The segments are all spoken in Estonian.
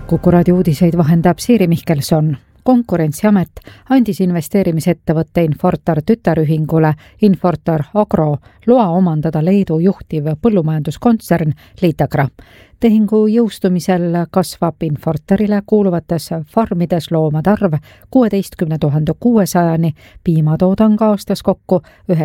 Kuku raadio uudiseid vahendab Siiri Mihkelson. Konkurentsiamet andis investeerimisettevõtte Infortar tütarühingule Infortar Agro loa omandada Leedu juhtiv põllumajanduskontsern Litagra. Tehingu jõustumisel kasvab Infortarile kuuluvates farmides loomade arv 16 600-ni, piimatoodang aastas kokku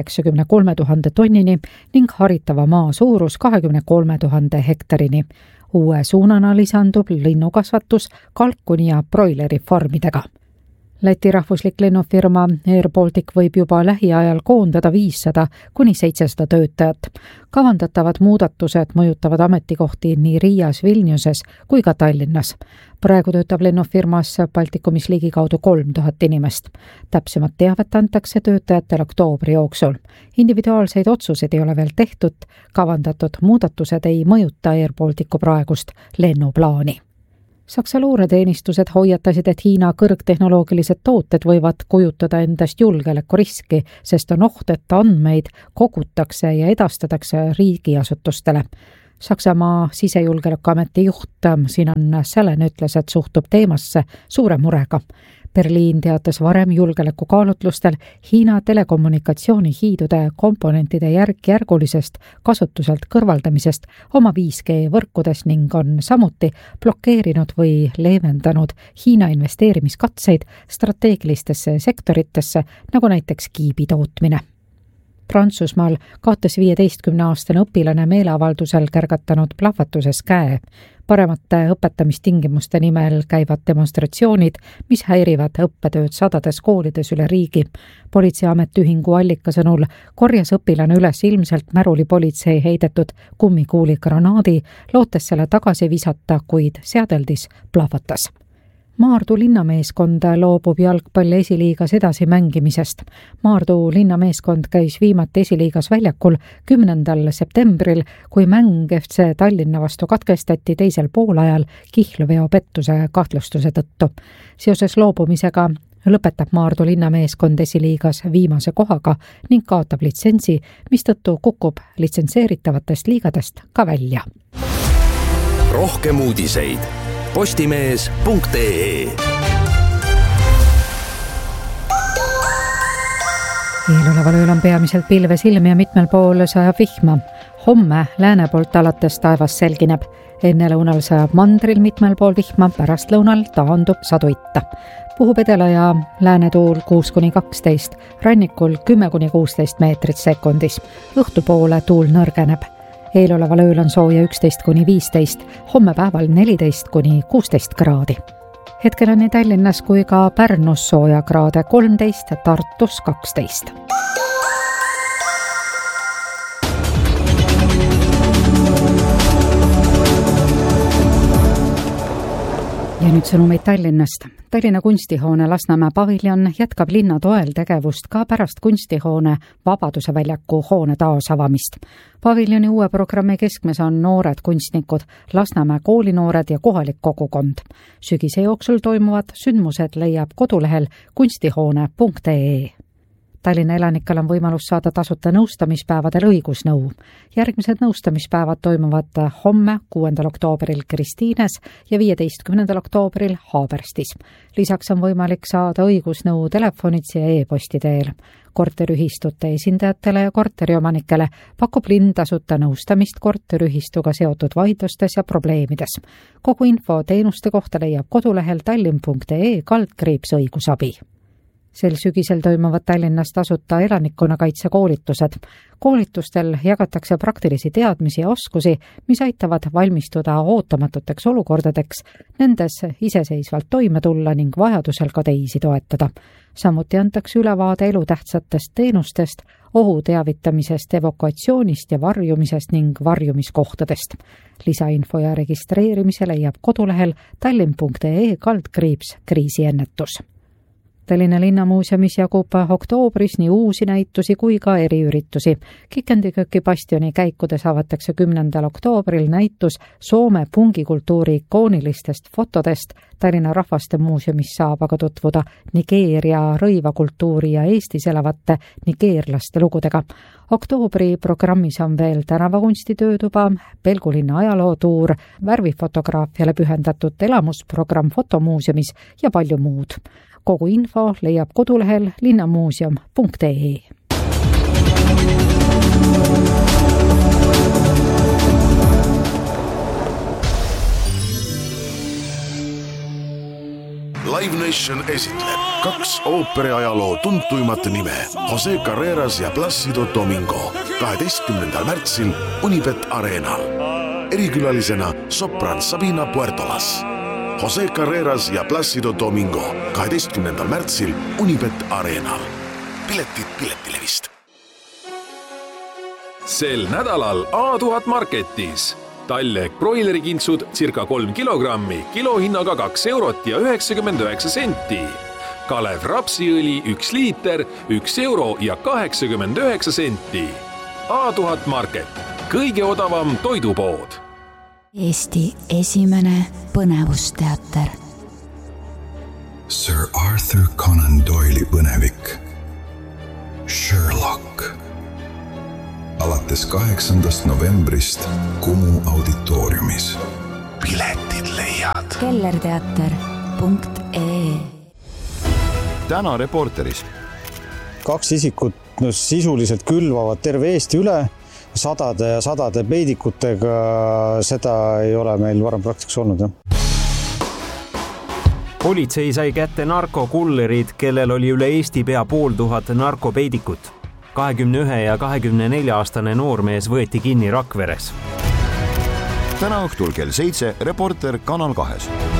93 000 tonnini ning haritava maa suurus 23 000 hektarini. Uue suunana lisandub linnukasvatus kalkuni ja broileri farmidega. Läti rahvuslik lennufirma Air Baltic võib juba lähiajal koondada 500 kuni 700 töötajat. Kavandatavad muudatused mõjutavad ametikohti nii Riias, Vilniuses kui ka Tallinnas. Praegu töötab lennufirmas Baltikumis ligikaudu 3000 inimest. Täpsemat teavet antakse töötajatele oktoobri jooksul. Individuaalseid otsuseid ei ole veel tehtud, kavandatud muudatused ei mõjuta Air Balticu praegust lennuplaani. Saksa luureteenistused hoiatasid, et Hiina kõrgtehnoloogilised tooted võivad kujutada endast julgeolekuriski, sest on oht, et andmeid kogutakse ja edastatakse riigiasutustele. Saksamaa sisejulgeolekuameti juht Sinan Sälen ütles, et suhtub teemasse suure murega. Berliin teatas varem julgeolekukaalutlustel Hiina telekommunikatsioonihiidude komponentide järk-järgulisest kasutuselt kõrvaldamisest oma 5G võrkudes ning on samuti blokeerinud või leevendanud Hiina investeerimiskatseid strateegilistesse sektoritesse, nagu näiteks kiibi tootmine. Prantsusmaal kaotas 15-aastane õpilane meeleavaldusel kärgatanud plahvatuses käe. Paremate õpetamistingimuste nimel käivad demonstratsioonid, mis häirivad õppetööd sadades koolides üle riigi. Politseiametiühingu allika sõnul korjas õpilane üles ilmselt märulipolitsei heidetud kummikuuligranaadi, lootes selle tagasi visata, kuid seadeldis plahvatas. Maardu linnameeskond loobub jalgpalli esiliigas edasi mängimisest. Maardu linnameeskond käis viimati esiliigas väljakul 10. septembril, kui mäng FC Tallinna vastu katkestati teisel poolajal kihlveopettuse kahtlustuse tõttu. Seoses loobumisega lõpetab Maardu linnameeskond esiliigas viimase kohaga ning kaotab litsentsi, mistõttu kukub litsenseeritavatest liigadest ka välja. Rohkem uudiseid postimees.ee. Eeloleval ööl on peamiselt pilves ilm ja mitmel pool sajab vihma. Homme lääne poolt alates taevas selgineb. Enne lõunal sajab mandril mitmel pool vihma, pärast lõunal taandub saduitta. Puhub edela ja läänetuul 6-12, rannikul 10-16 meetrit sekundis. Õhtupoole tuul nõrgeneb. Eeloleval ööl on sooja 11-15, homme päeval 14-16 kraadi. Hetkel on nii Tallinnas kui ka Pärnus sooja kraade 13, Tartus 12. Ja nüüd sõnumeid Tallinnast. Tallinna kunstihoone Lasnamäe paviljon jätkab linna toel tegevust ka pärast kunstihoone Vabaduse väljaku hoone taasavamist. Paviljoni uue programmi keskmes on noored kunstnikud, Lasnamäe koolinoored ja kohalik kogukond. Sügise jooksul toimuvad sündmused leiab kodulehel kunstihoone.ee. Tallinna elanikel on võimalus saada tasuta nõustamispäevadel õigusnõu. Järgmised nõustamispäevad toimuvad homme 6. oktoobril Kristiines ja 15. oktoobril Haaberstis. Lisaks on võimalik saada õigusnõu telefonitsi ja e-posti teel. Korteriühistute esindajatele ja korteriomanikele pakub linn tasuta nõustamist korteriühistuga seotud vaidlustes ja probleemides. Kogu info teenuste kohta leiab kodulehel tallinn.ee/õigusabi. Sel sügisel toimuvad Tallinnas tasuta elanikkonnakaitse koolitused. Koolitustel jagatakse praktilisi teadmisi ja oskusi, mis aitavad valmistuda ootamatuteks olukordadeks, nendes iseseisvalt toime tulla ning vajadusel ka teisi toetada. Samuti antakse ülevaade elutähtsatest teenustest, ohu teavitamisest, evakuatsioonist ja varjumisest ning varjumiskohtadest. Lisainfo ja registreerimise leiab kodulehel tallinn.ee/kriisiennetus. Tallinna linnamuuseumis jagub oktoobris nii uusi näitusi kui ka eriüritusi. Kikendiköki bastioni käikudes avatakse 10. oktoobril näitus Soome pungikultuuri ikoonilistest fotodest. Tallinna Rahvaste muuseumis saab aga tutvuda Nigeeria rõivakultuuri ja Eestis elavate nigeerlaste lugudega. Oktoobri programmis on veel tänavakunsti töötuba, Pelgulinna ajalootuur, värvifotograafiale pühendatud elamusprogramm fotomuuseumis ja palju muud. Kogu info leiab kodulehel linnamuuseum.ee. Live Nation esitleb 2 ooperiajaloo tuntuimat nime, Jose Carreras ja Plácido Domingo, 12. märtsil Unibet Arenal. Erikülalisena sopran Sabina Puertolas. Jose Carreras ja Plácido Domingo, 12. märtsil Unibet Arenal. Piletid Piletilevist. Sel nädalal A1000 Marketis. Talle broilerikintsud circa 3 kilogrammi, kilohinnaga 2 eurot ja 99 senti. Kalev rapsiõli 1 liiter, 1 euro ja 89 senti. A1000 Market, kõige odavam toidupood. Eesti esimene põnevusteater. Sir Arthur Conan Doyle'i põnevik Sherlock. Alates 8. novembrist Kumu auditooriumis. Piletid leiad kellerteater.ee. Täna Reporteris. 2 isikut sisuliselt külvavad terve Eesti üle sadade ja sadade peidikutega. Seda ei ole meil varem praktikas olnud. Politsei sai kätte narkokullerid, kellel oli üle Eesti pea 500 narkopeidikut. 21 ja 24-aastane noormees võeti kinni Rakveres. Täna õhtul kell 7 Reporter Kanal 2.